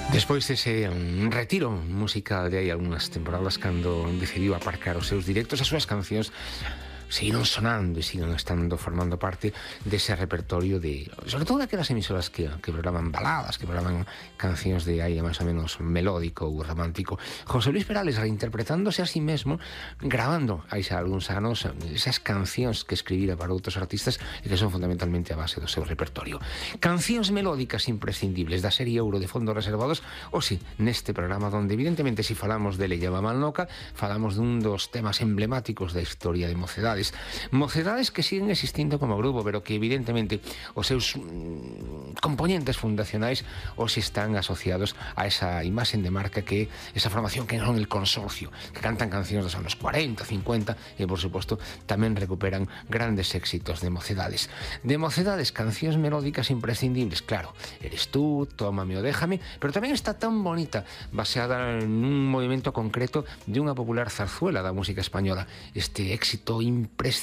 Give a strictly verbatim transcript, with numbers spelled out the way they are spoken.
Despois dese un retiro musical de hai algunhas temporadas, cando decidiu aparcar os seus directos, as súas cancións seguiron sonando e siguen estando formando parte dese repertorio de, sobre todo daquelas emisoras que, que programaban baladas, que programaban cancións de aire máis ou menos melódico ou romántico. José Luis Perales reinterpretándose a sí mesmo, grabando hai xa algúns anos esas cancións que escribira para outros artistas e que son fundamentalmente a base do seu repertorio. Cancións melódicas imprescindibles da serie Ouro de Fondos Reservados, ou si, neste programa donde evidentemente si falamos de Leia Mamalnoca, falamos dun dos temas emblemáticos da historia de Mocedades. Mocedades que siguen existindo como grupo, pero que evidentemente os seus mm, componentes fundacionais os están asociados a esa imaxen de marca que esa formación que son el Consorcio, que cantan cancións dos anos cuarenta, cincuenta e por suposto tamén recuperan grandes éxitos de Mocedades. De Mocedades, cancións melódicas imprescindibles, claro, Eres tú, Tómame o déjame, pero tamén está tan bonita, baseada nun movimento concreto de unha popular zarzuela da música española, este éxito imprescindible